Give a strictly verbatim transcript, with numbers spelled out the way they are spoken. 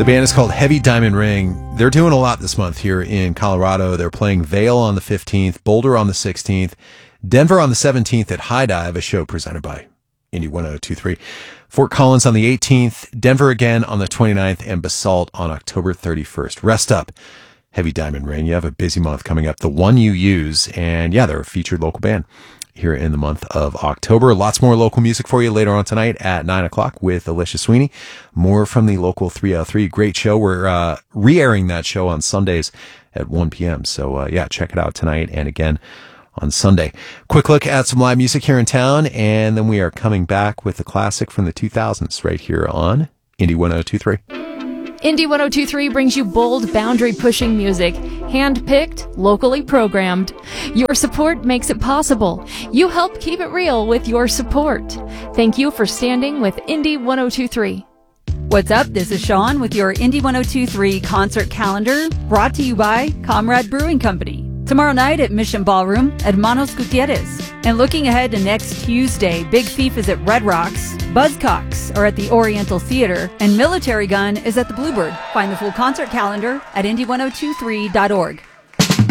The band is called Heavy Diamond Ring. They're doing a lot this month here in Colorado. They're playing Vail on the fifteenth, Boulder on the sixteenth, Denver on the seventeenth at High Dive, a show presented by Indy one oh two point three, Fort Collins on the eighteenth, Denver again on the twenty-ninth, and Basalt on October thirty-first. Rest up, Heavy Diamond Ring. You have a busy month coming up, the one you use, and yeah, they're a featured local band here in the month of October. Lots more local music for you later on tonight at nine o'clock with Alicia Sweeney. More from the local three oh three. Great show. We're uh, re-airing that show on Sundays at one p.m. So uh, yeah, check it out tonight and again on Sunday. Quick look at some live music here in town, and then we are coming back with a classic from the two thousands right here on Indy one oh two point three. Indy one oh two point three brings you bold, boundary-pushing music, hand-picked, locally programmed. Your support makes it possible. You help keep it real with your support. Thank you for standing with Indy one oh two point three. What's up? This is Sean with your Indy one oh two point three concert calendar, brought to you by Comrade Brewing Company. Tomorrow night at Mission Ballroom, Hermanos Gutierrez. And looking ahead to next Tuesday, Big Thief is at Red Rocks, Buzzcocks are at the Oriental Theater, and Military Gun is at the Bluebird. Find the full concert calendar at indy one oh two three dot org.